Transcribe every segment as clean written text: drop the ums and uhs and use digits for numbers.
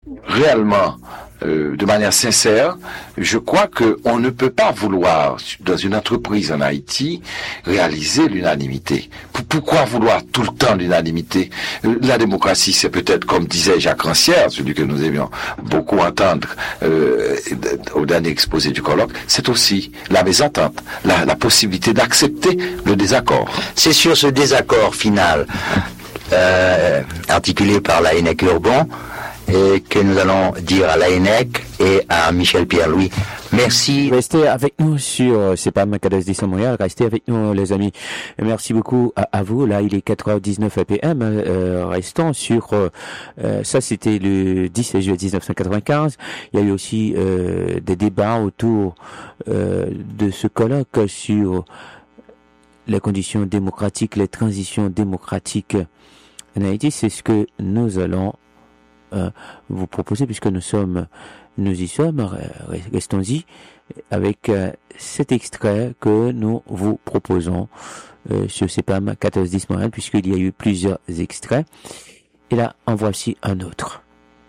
réellement, de manière sincère, je crois qu'on ne peut pas vouloir, dans une entreprise en Haïti, réaliser l'unanimité. Pourquoi vouloir tout le temps l'unanimité? La démocratie, c'est peut-être, comme disait Jacques Rancière, celui que nous aimions beaucoup entendre au dernier exposé du colloque, c'est aussi la mésentente, la possibilité d'accepter le désaccord. C'est sur ce désaccord final, articulé par l'AENEC Urban, et que nous allons dire à l'AENEC et à Michel Pierre-Louis. Merci. Restez avec nous sur CEPAM 1410 Montréal. Restez avec nous, les amis. Merci beaucoup à vous. Là, il est 4h19 PM. Restons sur, ça c'était le 10 juillet 1995. Il y a eu aussi, des débats autour, de ce colloque sur les conditions démocratiques, les transitions démocratiques en Haïti. C'est ce que nous allons vous proposer, puisque nous y sommes, restons-y avec cet extrait que nous vous proposons sur CEPAM 1410 Montréal, puisqu'il y a eu plusieurs extraits. Et là, en voici un autre.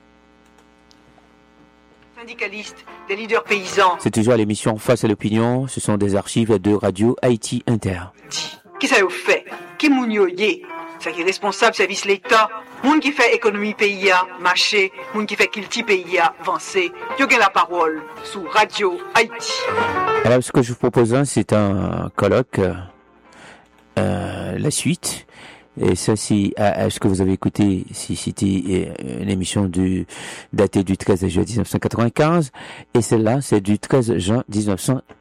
Syndicalistes, des leaders paysans. C'est toujours l'émission Face à l'opinion. Ce sont des archives de Radio Haïti Inter. Qui ça vous fait? Qui moun yé? C'est qui est responsable service l'État, moun qui fait économie pays a marché, moun qui fait kilti pays a avancé. Yo gen la parole sous Radio Haïti. Alors ce que je vous propose, c'est un colloque, la suite. Et ça, c'est ce que vous avez écouté, c'était une émission datée du 13 juin 1995. Et celle-là, c'est du 13 juin 1996.